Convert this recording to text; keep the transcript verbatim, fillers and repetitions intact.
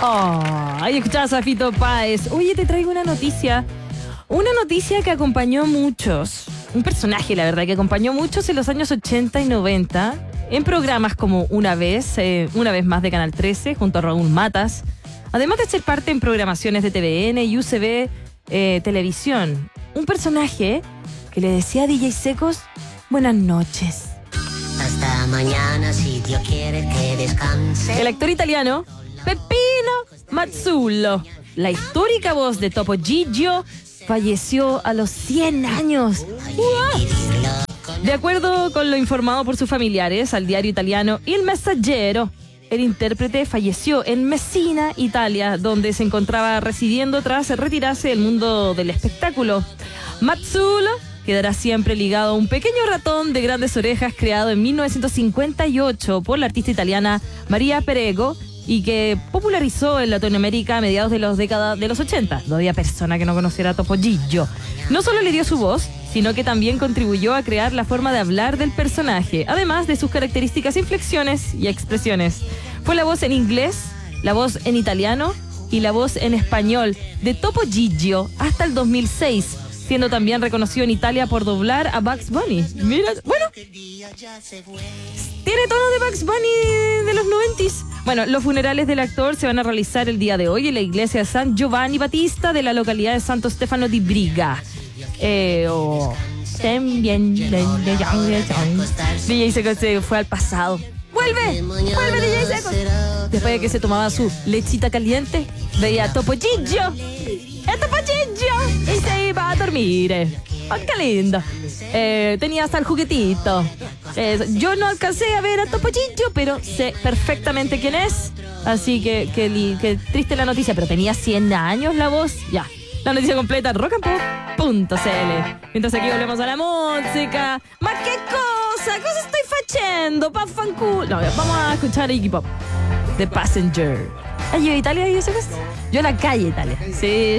Oh, ahí escuchabas a Fito Páez. Oye, te traigo una noticia. Una noticia que acompañó a muchos. Un personaje, la verdad, que acompañó a muchos en los años ochenta y noventa. En programas como Una Vez, eh, Una Vez Más de Canal trece, junto a Raúl Matas. Además de ser parte en programaciones de T V N y U C B eh, Televisión. Un personaje que le decía a D J Secos, buenas noches. Hasta mañana, si Dios quiere que descanse. El actor italiano Peppino Mazzullo, la histórica voz de Topo Gigio, falleció a los cien años. ¡Wow! De acuerdo con lo informado por sus familiares al diario italiano Il Messaggero, el intérprete falleció en Messina, Italia, donde se encontraba residiendo tras retirarse del mundo del espectáculo. Mazzullo quedará siempre ligado a un pequeño ratón de grandes orejas creado en mil novecientos cincuenta y ocho por la artista italiana María Perego y que popularizó en Latinoamérica a mediados de los décadas de los ochenta. No había persona que no conociera a Topo Gigio. No solo le dio su voz, sino que también contribuyó a crear la forma de hablar del personaje, además de sus características inflexiones y expresiones. Fue la voz en inglés, la voz en italiano y la voz en español de Topo Gigio hasta el dos mil seis, siendo también reconocido en Italia por doblar a Bugs Bunny. Mira, bueno, tiene tono de Bugs Bunny de los noventis. Bueno, los funerales del actor se van a realizar el día de hoy en la iglesia de San Giovanni Battista de la localidad de Santo Stefano di Briga. Eh, oh. D J Secos se fue al pasado. ¡Vuelve! ¡Vuelve D J Secos! Después de que se tomaba su lechita caliente, veía a Topo Gigio. ¡Es Topo Gigio! Y se iba a dormir. ¡Oh, qué lindo! Eh, tenía hasta el juguetito. Eh, yo no alcancé a ver a Topo Gigio, pero sé perfectamente quién es. Así que, que, li, que triste la noticia, pero tenía cien años la voz. Ya. La noticia completa en rock and pop punto c l. Mientras aquí volvemos a la música. ¿Más qué cosa? ¿Cosa estoy facendo? Pa' fanculo. No, vamos a escuchar Iggy Pop. The Passenger. ¿Has ido a Italia y eso? Yo a la calle Italia. Sí.